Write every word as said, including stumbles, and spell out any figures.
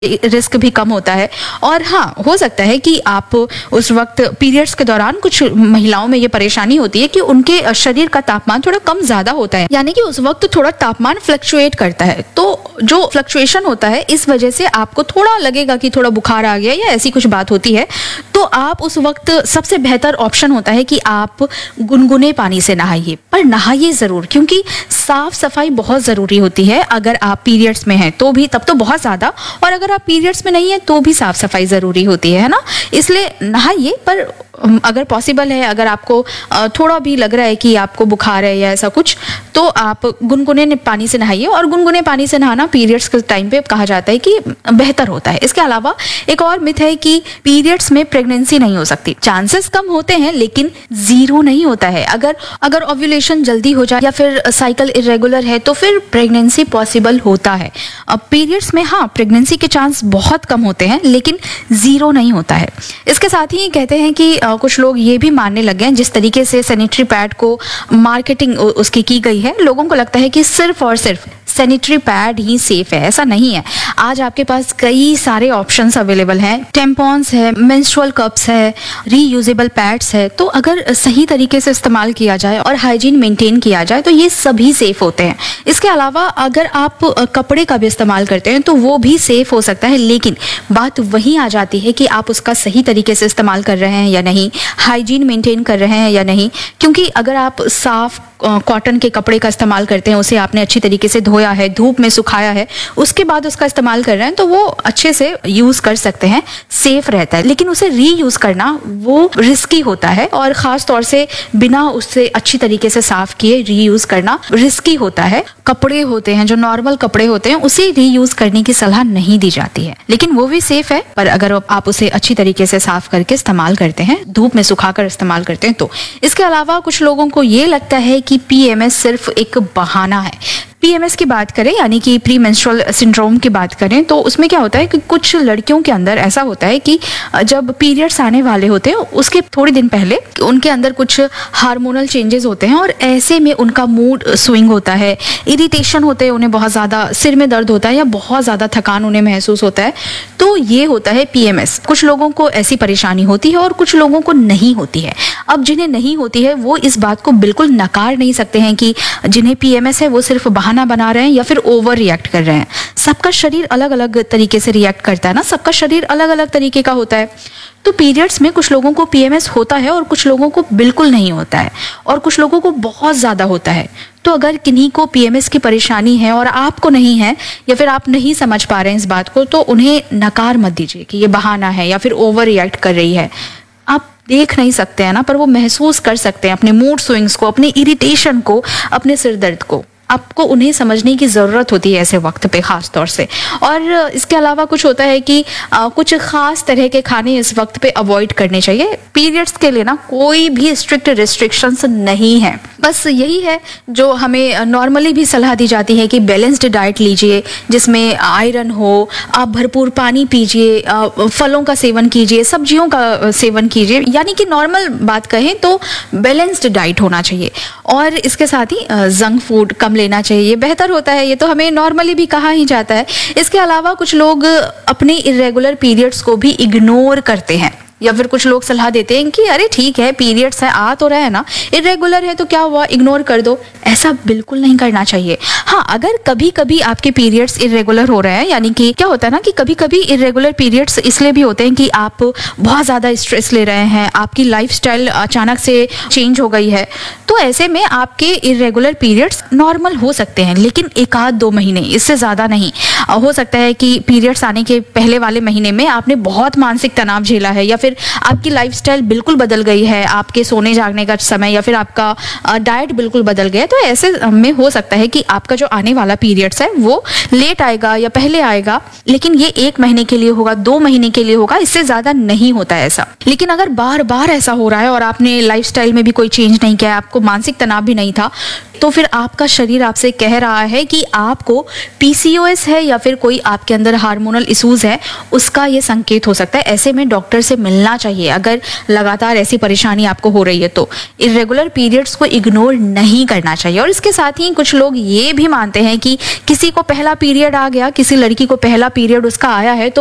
Risk भी कम होता है। और हाँ, हो सकता है कि आप उस वक्त पीरियड्स के दौरान कुछ महिलाओं में ये परेशानी होती है कि उनके शरीर का तापमान थोड़ा कम ज्यादा होता है, यानी कि उस वक्त थोड़ा तापमान फ्लक्चुएट करता है। तो जो फ्लक्चुएशन होता है इस वजह से आपको थोड़ा लगेगा कि थोड़ा बुखार आ गया या ऐसी कुछ बात होती है, तो आप उस वक्त सबसे बेहतर ऑप्शन होता है कि आप गुनगुने पानी से नहाइए, पर नहाइए जरूर, क्योंकि साफ सफाई बहुत जरूरी होती है। अगर आप पीरियड्स में हैं तो भी, तब तो बहुत ज्यादा, और अगर आप पीरियड्स में नहीं है तो भी साफ सफाई जरूरी होती है, है ना। इसलिए नहाइए, पर अगर पॉसिबल है, अगर आपको थोड़ा भी लग रहा है कि आपको बुखार है या ऐसा कुछ, तो आप गुनगुने पानी से नहाइए। और गुनगुने पानी से नहाना पीरियड्स के टाइम पे कहा जाता है कि बेहतर होता है। इसके अलावा एक और मिथ है कि पीरियड्स में प्रेगनेंसी नहीं हो सकती। चांसेस कम होते हैं लेकिन जीरो नहीं होता है। अगर अगर ओव्यूलेशन जल्दी हो जाए या फिर साइकिल इरेगुलर है तो फिर प्रेगनेंसी पॉसिबल होता है। अब पीरियड्स में हाँ, प्रेगनेंसी के चांस बहुत कम होते हैं लेकिन जीरो नहीं होता है। इसके साथ ही कहते हैं कि आ, कुछ लोग ये भी मानने लगे हैं, जिस तरीके से सैनिटरी पैड को मार्केटिंग उसकी की गई है, लोगों को लगता है कि सिर्फ और सिर्फ सैनिटरी पैड ही सेफ है। ऐसा नहीं है। आज आपके पास कई सारे ऑप्शंस अवेलेबल हैं। टेम्पॉन्स है, मेंस्ट्रुअल कप्स है, रीयूजेबल पैड्स है। तो अगर सही तरीके से इस्तेमाल किया जाए और हाइजीन मेंटेन किया जाए तो ये सभी सेफ होते हैं। इसके अलावा अगर आप कपड़े का भी इस्तेमाल करते हैं तो वो भी सेफ हो सकता है, लेकिन बात वही आ जाती है कि आप उसका सही तरीके से इस्तेमाल कर रहे हैं या नहीं, हाइजीन मेंटेन कर रहे हैं या नहीं। क्योंकि अगर आप साफ कॉटन के कपड़े का इस्तेमाल करते हैं, उसे आपने अच्छी तरीके से धोया है, धूप में सुखाया है, उसके बाद उसका इस्तेमाल कर रहे हैं, तो वो अच्छे से यूज कर सकते हैं, सेफ रहता है। लेकिन उसे रीयूज करना वो रिस्की होता है, और खास तौर से बिना उससे अच्छी तरीके से साफ किए रीयूज करना रिस्की होता है। कपड़े होते हैं, जो नॉर्मल कपड़े होते हैं, उसे रीयूज करने की सलाह नहीं दी जाती है, लेकिन वो भी सेफ है। पर अगर आप उसे अच्छी तरीके से साफ करके इस्तेमाल करते हैं, धूप में सुखाकर इस्तेमाल करते हैं तो। इसके अलावा कुछ लोगों को ये लगता है कि पीएमएस सिर्फ एक बहाना है। पीएमएस की बात करें, यानी कि प्री मेंस्ट्रुअल सिंड्रोम की बात करें, तो उसमें क्या होता है कि कुछ लड़कियों के अंदर ऐसा होता है कि जब पीरियड्स आने वाले होते हैं उसके थोड़ी दिन पहले उनके अंदर कुछ हार्मोनल चेंजेस होते हैं, और ऐसे में उनका मूड स्विंग होता है, इरिटेशन होते हैं, उन्हें बहुत ज़्यादा सिर में दर्द होता है या बहुत ज़्यादा थकान उन्हें महसूस होता है। तो ये होता है पीएमएस। कुछ लोगों को ऐसी परेशानी होती है और कुछ लोगों को नहीं होती है। अब जिन्हें नहीं होती है वो इस बात को बिल्कुल नकार नहीं सकते हैं कि जिन्हें पीएमएस है वो सिर्फ बहाना बना रहे हैं या फिर ओवर रिएक्ट कर रहे हैं। सबका शरीर अलग अलग तरीके से रिएक्ट करता है ना, सबका शरीर अलग अलग तरीके का होता है। तो पीरियड्स में कुछ लोगों को पीएमएस होता है और कुछ लोगों को बिल्कुल नहीं होता है, और कुछ लोगों को बहुत ज्यादा होता है। तो अगर किन्हीं को पीएमएस की परेशानी है और आपको नहीं है, या फिर आप नहीं समझ पा रहे हैं इस बात को, तो उन्हें नकार मत दीजिए कि ये बहाना है या फिर ओवर रिएक्ट कर रही है। आप देख नहीं सकते हैं ना, पर वो महसूस कर सकते हैं अपने मूड स्विंग्स को, अपने इरिटेशन को, अपने सिर दर्द को। आपको उन्हें समझने की ज़रूरत होती है ऐसे वक्त पे खास तौर से। और इसके अलावा कुछ होता है कि आ, कुछ खास तरह के खाने इस वक्त पे अवॉइड करने चाहिए। पीरियड्स के लिए ना कोई भी स्ट्रिक्ट रिस्ट्रिक्शंस नहीं है, बस यही है जो हमें नॉर्मली भी सलाह दी जाती है कि बैलेंस्ड डाइट लीजिए, जिसमें आयरन हो, आप भरपूर पानी पीजिए, फलों का सेवन कीजिए, सब्जियों का सेवन कीजिए, यानी कि नॉर्मल बात कहें तो बैलेंस्ड डाइट होना चाहिए। और इसके साथ ही जंक फूड कम लेना चाहिए, ये बेहतर होता है। ये तो हमें नॉर्मली भी कहा ही जाता है। इसके अलावा कुछ लोग अपने इरेगुलर पीरियड्स को भी इग्नोर करते हैं, या फिर कुछ लोग सलाह देते हैं कि अरे ठीक है, पीरियड्स है, आ तो रहा है ना, इरेगुलर है तो क्या हुआ, इग्नोर कर दो। ऐसा बिल्कुल नहीं करना चाहिए। हाँ, अगर कभी कभी आपके पीरियड्स इरेगुलर हो रहे हैं, यानी कि क्या होता है ना कि कभी कभी इरेगुलर पीरियड्स इसलिए भी होते हैं कि आप बहुत ज़्यादा स्ट्रेस ले रहे हैं, आपकी लाइफस्टाइल अचानक से चेंज हो गई है, तो ऐसे में आपके इरेगुलर पीरियड्स नॉर्मल हो सकते हैं, लेकिन एक आध दो महीने, इससे ज़्यादा नहीं। हो सकता है कि पीरियड्स आने के पहले वाले महीने में आपने बहुत मानसिक तनाव झेला है, या फिर आपकी लाइफस्टाइल बिल्कुल बदल गई है, आपके सोने जागने का समय या फिर आपका डाइट बिल्कुल बदल गया है। तो ऐसे में हो सकता है कि आपका जो आने वाला पीरियड्स है वो लेट आएगा या पहले आएगा, लेकिन ये एक महीने के लिए होगा, दो महीने के लिए होगा, इससे ज्यादा नहीं होता है ऐसा। लेकिन अगर बार बार ऐसा हो रहा है और आपने लाइफस्टाइल में भी कोई चेंज नहीं किया, आपको मानसिक तनाव भी नहीं था, तो फिर आपका शरीर आपसे कह रहा है कि आपको पीसीओएस है या फिर कोई आपके अंदर हार्मोनल इश्यूज है, उसका ये संकेत हो सकता है। ऐसे में डॉक्टर से मिलना मिलना चाहिए अगर लगातार ऐसी परेशानी आपको हो रही है तो। इरेगुलर पीरियड्स को इग्नोर नहीं करना चाहिए। और इसके साथ ही कुछ लोग ये भी मानते हैं कि किसी को पहला पीरियड आ गया, किसी लड़की को पहला पीरियड उसका आया है तो